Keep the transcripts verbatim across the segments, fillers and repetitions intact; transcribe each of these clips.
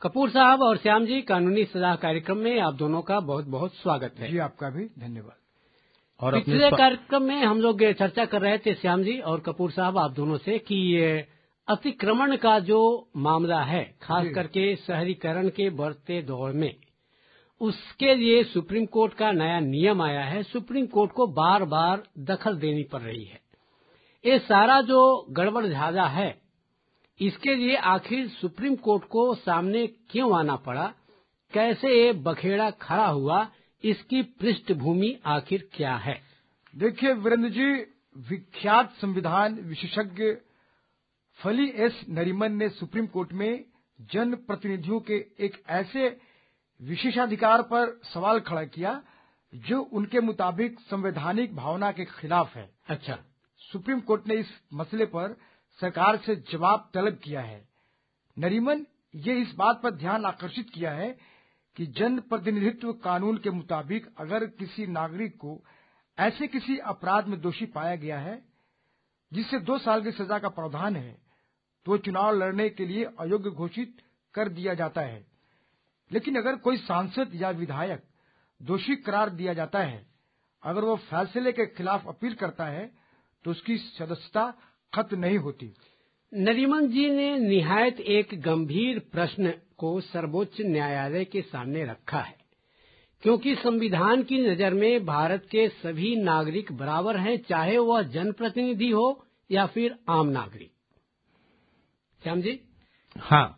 कपूर साहब और श्याम जी, कानूनी सलाह कार्यक्रम में आप दोनों का बहुत बहुत स्वागत है। जी, आपका भी धन्यवाद। और पिछले कार्यक्रम में हम लोग चर्चा कर रहे थे श्याम जी और कपूर साहब आप दोनों से कि अतिक्रमण का जो मामला है, खास करके शहरीकरण के बढ़ते दौर में, उसके लिए सुप्रीम कोर्ट का नया नियम आया है। सुप्रीम कोर्ट को बार बार दखल देनी पड़ रही है। ये सारा जो गड़बड़ झाला है, इसके लिए आखिर सुप्रीम कोर्ट को सामने क्यों आना पड़ा, कैसे ये बखेड़ा खड़ा हुआ, इसकी पृष्ठभूमि आखिर क्या है? देखिए वीरेंद्र जी, विख्यात संविधान विशेषज्ञ फली एस नरीमन ने सुप्रीम कोर्ट में जन प्रतिनिधियों के एक ऐसे विशेषाधिकार पर सवाल खड़ा किया जो उनके मुताबिक संवैधानिक भावना के खिलाफ है। अच्छा, सुप्रीम कोर्ट ने इस मसले पर सरकार से जवाब तलब किया है। नरीमन ये इस बात पर ध्यान आकर्षित किया है कि जन प्रतिनिधित्व कानून के मुताबिक अगर किसी नागरिक को ऐसे किसी अपराध में दोषी पाया गया है जिससे दो साल की सजा का प्रावधान है, तो चुनाव लड़ने के लिए अयोग्य घोषित कर दिया जाता है। लेकिन अगर कोई सांसद या विधायक दोषी करार दिया जाता है, अगर वो फैसले के खिलाफ अपील करता है तो उसकी सदस्यता खत्म नहीं होती। नरीमन जी ने निहायत एक गंभीर प्रश्न को सर्वोच्च न्यायालय के सामने रखा है, क्योंकि संविधान की नजर में भारत के सभी नागरिक बराबर हैं, चाहे वह जनप्रतिनिधि हो या फिर आम नागरिक। श्याम जी? हाँ,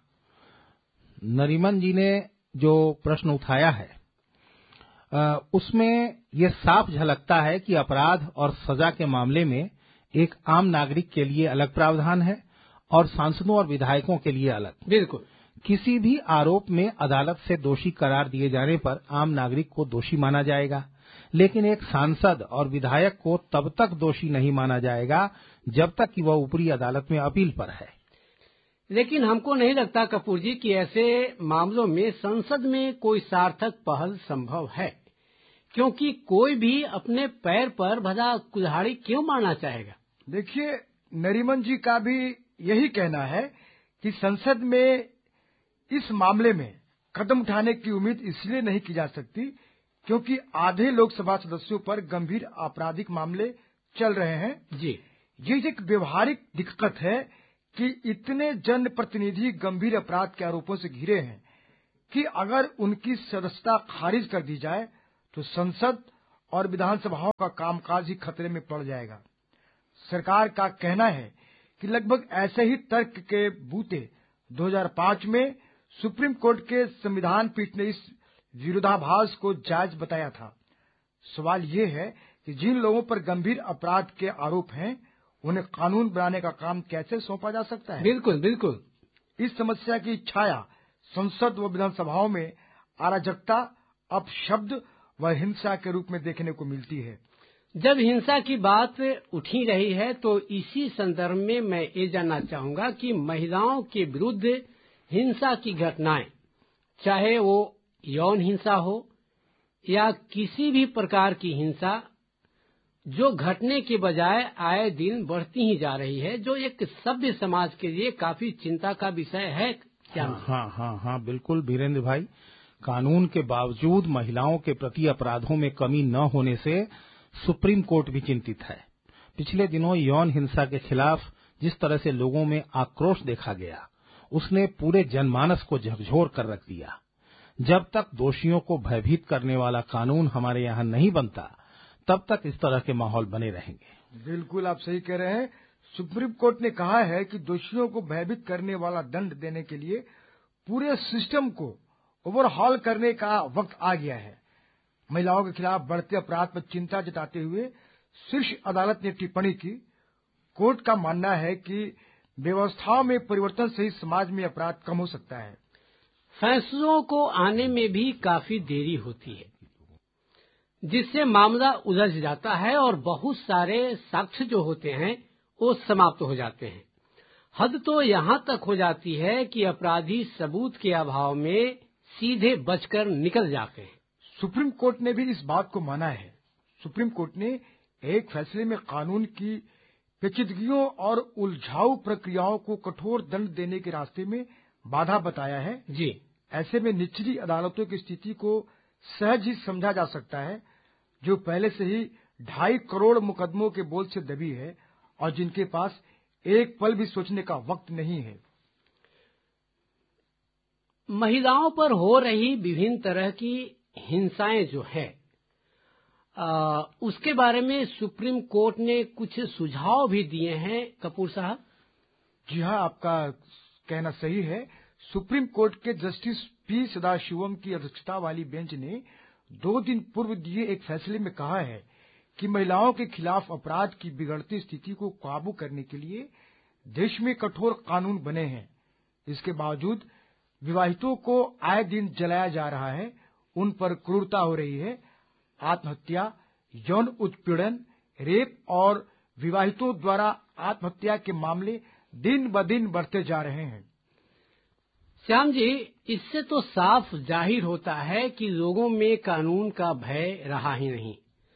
नरीमन जी ने जो प्रश्न उठाया है आ, उसमें ये साफ झलकता है कि अपराध और सजा के मामले में एक आम नागरिक के लिए अलग प्रावधान है और सांसदों और विधायकों के लिए अलग। बिल्कुल। किसी भी आरोप में अदालत से दोषी करार दिए जाने पर आम नागरिक को दोषी माना जाएगा, लेकिन एक सांसद और विधायक को तब तक दोषी नहीं माना जाएगा जब तक कि वह ऊपरी अदालत में अपील पर है। लेकिन हमको नहीं लगता कपूर जी कि ऐसे मामलों में संसद में कोई सार्थक पहल संभव है, क्योंकि कोई भी अपने पैर पर भला कुल्हाड़ी क्यों मारना चाहेगा। देखिए, नरीमन जी का भी यही कहना है कि संसद में इस मामले में कदम उठाने की उम्मीद इसलिए नहीं की जा सकती क्योंकि आधे लोकसभा सदस्यों पर गंभीर आपराधिक मामले चल रहे हैं। जी, ये एक व्यवहारिक दिक्कत है कि इतने जनप्रतिनिधि गंभीर अपराध के आरोपों से घिरे हैं कि अगर उनकी सदस्यता खारिज कर दी जाए तो संसद और विधानसभाओं का कामकाज ही खतरे में पड़ जाएगा। सरकार का कहना है कि लगभग ऐसे ही तर्क के बूते दो हज़ार पाँच में सुप्रीम कोर्ट के संविधान पीठ ने इस विरोधाभास को जायज बताया था। सवाल ये है कि जिन लोगों पर गंभीर अपराध के आरोप हैं, उन्हें कानून बनाने का काम कैसे सौंपा जा सकता है? बिल्कुल बिल्कुल। इस समस्या की छाया संसद व विधानसभाओं में अराजकता, अपशब्द व हिंसा के रूप में देखने को मिलती है। जब हिंसा की बात उठी रही है तो इसी संदर्भ में मैं ये जानना चाहूंगा कि महिलाओं के विरुद्ध हिंसा की घटनाएं, चाहे वो यौन हिंसा हो या किसी भी प्रकार की हिंसा, जो घटने के बजाय आए दिन बढ़ती ही जा रही है, जो एक सभ्य समाज के लिए काफी चिंता का विषय है। क्या? हाँ हाँ हाँ हाँ बिल्कुल वीरेंद्र भाई, कानून के बावजूद महिलाओं के प्रति अपराधों में कमी न होने से सुप्रीम कोर्ट भी चिंतित है। पिछले दिनों यौन हिंसा के खिलाफ जिस तरह से लोगों में आक्रोश देखा गया, उसने पूरे जनमानस को झकझोर कर रख दिया। जब तक दोषियों को भयभीत करने वाला कानून हमारे यहाँ नहीं बनता, तब तक इस तरह के माहौल बने रहेंगे। बिल्कुल, आप सही कह रहे हैं। सुप्रीम कोर्ट ने कहा है कि दोषियों को भयभीत करने वाला दंड देने के लिए पूरे सिस्टम को ओवरहॉल करने का वक्त आ गया है। महिलाओं के खिलाफ बढ़ते अपराध पर चिंता जताते हुए शीर्ष अदालत ने टिप्पणी की। कोर्ट का मानना है कि व्यवस्थाओं में परिवर्तन से ही समाज में अपराध कम हो सकता है। फैसलों को आने में भी काफी देरी होती है, जिससे मामला उलझ जाता है और बहुत सारे साक्ष्य जो होते हैं वो समाप्त हो जाते हैं। हद तो यहाँ तक हो जाती है कि अपराधी सबूत के अभाव में सीधे बचकर निकल जाते हैं। सुप्रीम कोर्ट ने भी इस बात को माना है। सुप्रीम कोर्ट ने एक फैसले में कानून की पेचीदगियों और उलझाऊ प्रक्रियाओं को कठोर दंड देने के रास्ते में बाधा बताया है। जी, ऐसे में निचली अदालतों की स्थिति को सहज ही समझा जा सकता है, जो पहले से ही ढाई करोड़ मुकदमों के बोझ से दबी है और जिनके पास एक पल भी सोचने का वक्त नहीं है। महिलाओं पर हो रही विभिन्न तरह की हिंसाएं जो है आ, उसके बारे में सुप्रीम कोर्ट ने कुछ सुझाव भी दिए हैं कपूर साहब। जी हाँ, आपका कहना सही है। सुप्रीम कोर्ट के जस्टिस पी सदाशिवम की अध्यक्षता वाली बेंच ने दो दिन पूर्व दिए एक फैसले में कहा है कि महिलाओं के खिलाफ अपराध की बिगड़ती स्थिति को काबू करने के लिए देश में कठोर कानून बने हैं। इसके बावजूद विवाहितों को आए दिन जलाया जा रहा है, उन पर क्रूरता हो रही है। आत्महत्या, यौन उत्पीड़न, रेप और विवाहितों द्वारा आत्महत्या के मामले दिन ब दिन बढ़ते जा रहे हैं। श्याम जी, इससे तो साफ जाहिर होता है कि लोगों में कानून का भय रहा ही नहीं।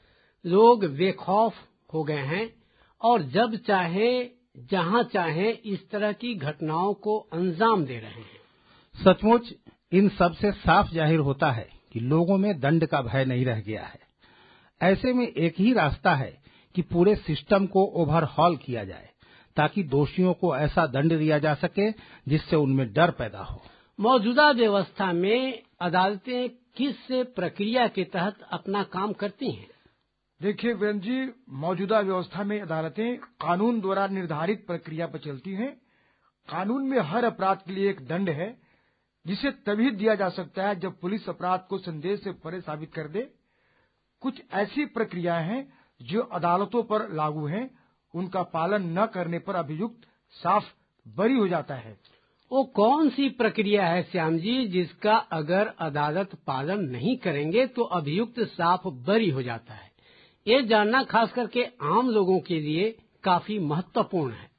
लोग बेखौफ हो गए हैं और जब चाहे जहां चाहे इस तरह की घटनाओं को अंजाम दे रहे हैं। सचमुच इन सब से साफ जाहिर होता है कि लोगों में दंड का भय नहीं रह गया है। ऐसे में एक ही रास्ता है कि पूरे सिस्टम को ओवरहॉल किया जाए ताकि दोषियों को ऐसा दंड दिया जा सके जिससे उनमें डर पैदा हो। मौजूदा व्यवस्था में अदालतें किस प्रक्रिया के तहत अपना काम करती हैं? देखिए वीरेंद्र जी, मौजूदा व्यवस्था में अदालतें कानून द्वारा निर्धारित प्रक्रिया पर चलती हैं। कानून में हर अपराध के लिए एक दंड है जिसे तभी दिया जा सकता है जब पुलिस अपराध को संदेह से परे साबित कर दे। कुछ ऐसी प्रक्रियाएं हैं जो अदालतों पर लागू हैं, उनका पालन न करने पर अभियुक्त साफ बरी हो जाता है। वो कौन सी प्रक्रिया है श्याम जी जिसका अगर अदालत पालन नहीं करेंगे तो अभियुक्त साफ बरी हो जाता है? ये जानना खास करके आम लोगों के लिए काफी महत्वपूर्ण है।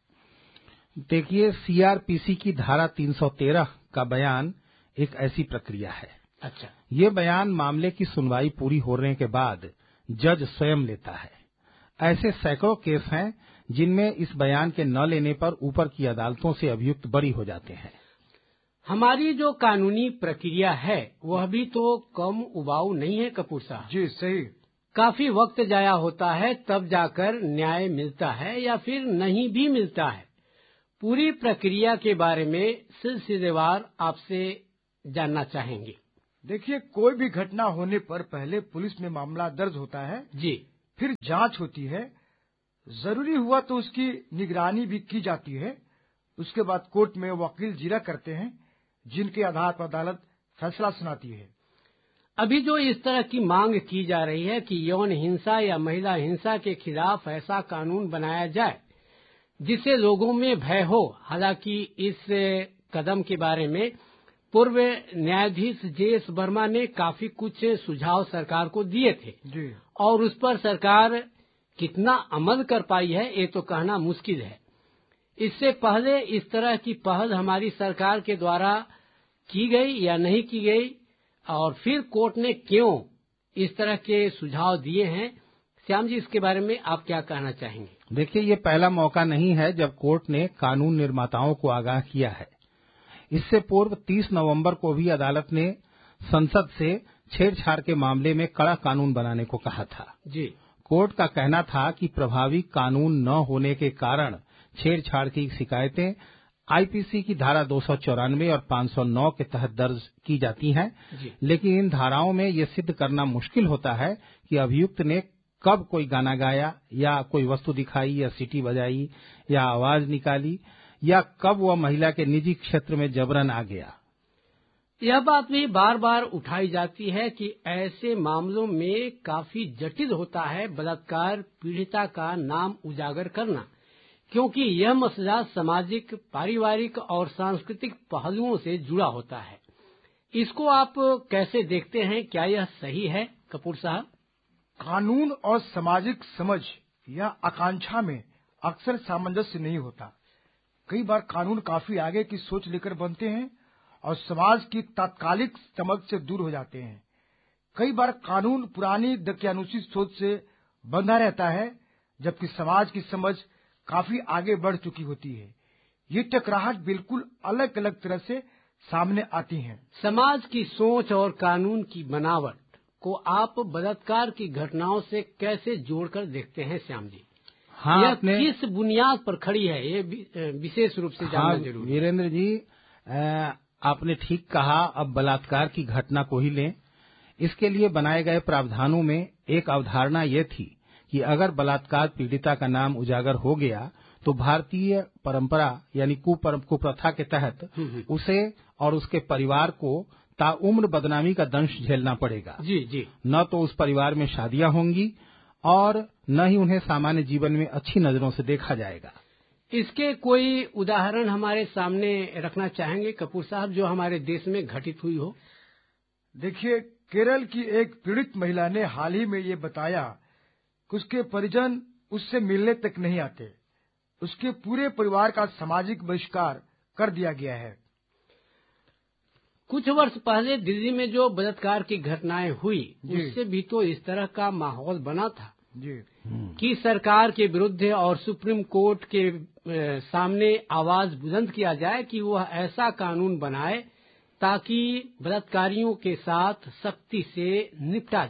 देखिए, सीआरपीसी की धारा तीन सौ तेरह का बयान एक ऐसी प्रक्रिया है। अच्छा, ये बयान मामले की सुनवाई पूरी होने के बाद जज स्वयं लेता है। ऐसे सैकड़ों केस हैं जिनमें इस बयान के न लेने पर ऊपर की अदालतों से अभियुक्त बरी हो जाते हैं। हमारी जो कानूनी प्रक्रिया है वह भी तो कम उबाऊ नहीं है कपूर साहब। जी सही। काफी वक्त जाया होता है तब जाकर न्याय मिलता है या फिर नहीं भी मिलता है। पूरी प्रक्रिया के बारे में सिलसिलेवार आपसे जानना चाहेंगे। देखिए, कोई भी घटना होने पर पहले पुलिस में मामला दर्ज होता है जी, फिर जांच होती है, जरूरी हुआ तो उसकी निगरानी भी की जाती है। उसके बाद कोर्ट में वकील जिरह करते हैं जिनके आधार पर अदालत फैसला सुनाती है। अभी जो इस तरह की मांग की जा रही है कि यौन हिंसा या महिला हिंसा के खिलाफ ऐसा कानून बनाया जाए जिससे लोगों में भय हो, हालांकि इस कदम के बारे में पूर्व न्यायाधीश जेएस वर्मा ने काफी कुछ सुझाव सरकार को दिए थे जी। और उस पर सरकार कितना अमल कर पाई है ये तो कहना मुश्किल है। इससे पहले इस तरह की पहल हमारी सरकार के द्वारा की गई या नहीं की गई, और फिर कोर्ट ने क्यों इस तरह के सुझाव दिए हैं, श्याम जी इसके बारे में आप क्या कहना चाहेंगे? देखिए, ये पहला मौका नहीं है जब कोर्ट ने कानून निर्माताओं को आगाह किया है। इससे पूर्व तीस नवंबर को भी अदालत ने संसद से छेड़छाड़ के मामले में कड़ा कानून बनाने को कहा था। जी, कोर्ट का कहना था कि प्रभावी कानून न होने के कारण छेड़छाड़ की शिकायतें आईपीसी की धारा दो सौ चौरानवे और पाँच सौ नौ के तहत दर्ज की जाती हैं, लेकिन इन धाराओं में ये सिद्ध करना मुश्किल होता है कि अभियुक्त ने कब कोई गाना गाया या कोई वस्तु दिखाई या सीटी बजाई या आवाज निकाली या कब वह महिला के निजी क्षेत्र में जबरन आ गया। यह बात भी बार बार उठाई जाती है कि ऐसे मामलों में काफी जटिल होता है बलात्कार पीड़िता का नाम उजागर करना, क्योंकि यह मसला सामाजिक, पारिवारिक और सांस्कृतिक पहलुओं से जुड़ा होता है। इसको आप कैसे देखते हैं, क्या यह सही है कपूर साहब? कानून और सामाजिक समझ या आकांक्षा में अक्सर सामंजस्य नहीं होता। कई बार कानून काफी आगे की सोच लेकर बनते हैं और समाज की तात्कालिक समझ से दूर हो जाते हैं। कई बार कानून पुरानी दकियानुसी सोच से बंधा रहता है जबकि समाज की समझ काफी आगे बढ़ चुकी होती है। ये टकराहट बिल्कुल अलग अलग तरह से सामने आती हैं। समाज की सोच और कानून की बनावट को आप बलात्कार की घटनाओं से कैसे जोड़कर देखते हैं श्याम जी? हाँ, यह आपने किस बुनियाद पर खड़ी है, ये विशेष रूप से जानना हाँ, जरूरी है। वीरेंद्र जी, आ, आपने ठीक कहा। अब बलात्कार की घटना को ही लें। इसके लिए बनाए गए प्रावधानों में एक अवधारणा ये थी कि अगर बलात्कार पीड़िता का नाम उजागर हो गया तो भारतीय परंपरा यानी कुप्रथा के तहत उसे और उसके परिवार को ताउम्र बदनामी का दंश झेलना पड़ेगा। जी जी। न तो उस परिवार में शादियां होंगी और न ही उन्हें सामान्य जीवन में अच्छी नजरों से देखा जाएगा। इसके कोई उदाहरण हमारे सामने रखना चाहेंगे कपूर साहब, जो हमारे देश में घटित हुई हो? देखिए, केरल की एक पीड़ित महिला ने हाल ही में ये बताया कि उसके परिजन उससे मिलने तक नहीं आते। उसके पूरे परिवार का सामाजिक बहिष्कार कर दिया गया है। कुछ वर्ष पहले दिल्ली में जो बलात्कार की घटनाएं हुई, उससे भी तो इस तरह का माहौल बना था जी कि सरकार के विरुद्ध और सुप्रीम कोर्ट के सामने आवाज बुलंद किया जाए कि वह ऐसा कानून बनाए ताकि बलात्कारियों के साथ सख्ती से निपटा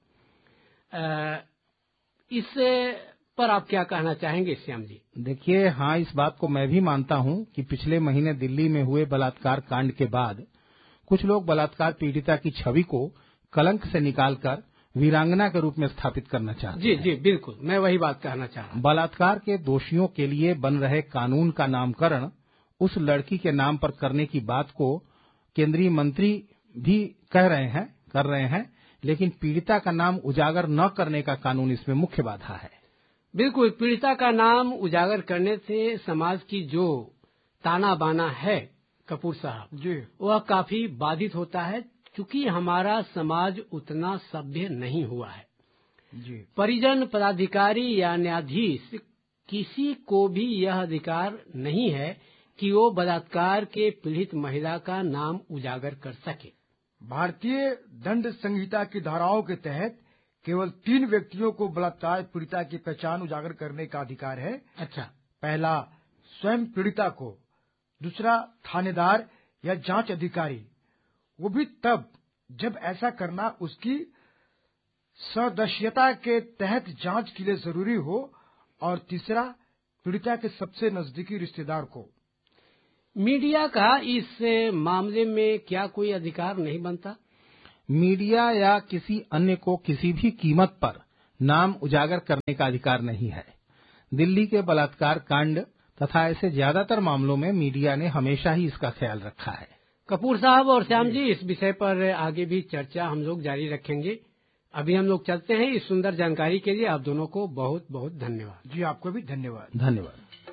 जाए। इस पर आप क्या कहना चाहेंगे श्याम जी? देखिए, हाँ, इस बात को मैं भी मानता हूँ कि पिछले महीने दिल्ली में हुए बलात्कार कांड के बाद कुछ लोग बलात्कार पीड़िता की छवि को कलंक से निकालकर वीरांगना के रूप में स्थापित करना चाहते जी हैं। जी बिल्कुल, मैं वही बात कहना चाह रहा हूं। बलात्कार के दोषियों के लिए बन रहे कानून का नामकरण उस लड़की के नाम पर करने की बात को केंद्रीय मंत्री भी कह रहे हैं कर रहे हैं, लेकिन पीड़िता का नाम उजागर न करने का कानून इसमें मुख्य बाधा है। बिल्कुल, पीड़िता का नाम उजागर करने से समाज की जो ताना बाना है कपूर साहब जी वह काफी बाधित होता है, क्योंकि हमारा समाज उतना सभ्य नहीं हुआ है। जी परिजन, पदाधिकारी या न्यायाधीश किसी को भी यह अधिकार नहीं है कि वो बलात्कार के पीड़ित महिला का नाम उजागर कर सके। भारतीय दंड संहिता की धाराओं के तहत केवल तीन व्यक्तियों को बलात्कार पीड़िता की पहचान उजागर करने का अधिकार है। अच्छा। पहला, स्वयं पीड़िता को। दूसरा, थानेदार या जांच अधिकारी, वो भी तब जब ऐसा करना उसकी सदस्यता के तहत जांच के लिए जरूरी हो। और तीसरा, पीड़िता के सबसे नजदीकी रिश्तेदार को। मीडिया का इस मामले में क्या कोई अधिकार नहीं बनता? मीडिया या किसी अन्य को किसी भी कीमत पर नाम उजागर करने का अधिकार नहीं है। दिल्ली के बलात्कार कांड तथा ऐसे ज्यादातर मामलों में मीडिया ने हमेशा ही इसका ख्याल रखा है। कपूर साहब और श्याम जी, इस विषय पर आगे भी चर्चा हम लोग जारी रखेंगे। अभी हम लोग चलते हैं। इस सुंदर जानकारी के लिए आप दोनों को बहुत बहुत धन्यवाद। जी, आपको भी धन्यवाद। धन्यवाद।